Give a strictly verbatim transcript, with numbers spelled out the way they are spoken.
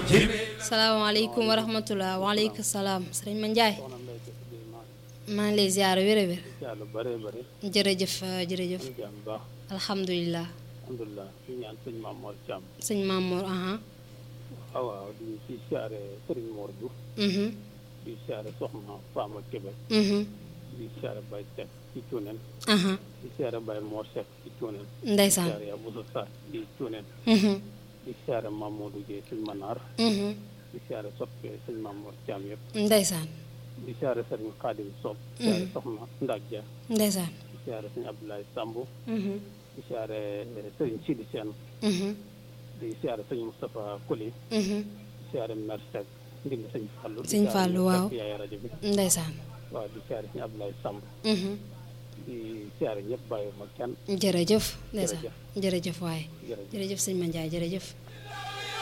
salaamaaleykum wa rahmatulah waaleykum salaam sëriñ Ma Ndiaye maa ngi lay ziar wér wér jërëjëf jërëjëf alhamdulilah alhamdulilah ñu ñaan sëñ Mamour Thiam sëñ Mamour aha waaw waaw di ci siyaare Serigne Mor Diouf di siyaare Soxna Fama Kébé di siyaare Baye Seck ci Cuuneen di siyaare Baye Mor Seck ci Cuuneen ndeysaan di siyaare Aboussa Sarr di Cuuneen di siyaare Mamadou Gueye sëñ Manar di siyaare soppe sëñ Mamour Thiam yëpp ndeysaan di siyaare Serigne Khadim Sob di siyaare Soxna Ndak Dia ndeysaan di siyaare sëñ Abdoulaye Samb di siyaare Serigne Sidi Sène di siyaare sëñ Moustapha Koli di siyaare Mer Seck ndig sëñ Fallou sëñ Fallou waaw yaay rajo bi ndeysaan waaw di siyaare sëñ Abdoulaye Samb di siyaare ñëpp bàyyi ma kenn jërëjëf ndeysaan jërëjëf waaye jërëjëf sëñ Ma Ndiaye jërëjëf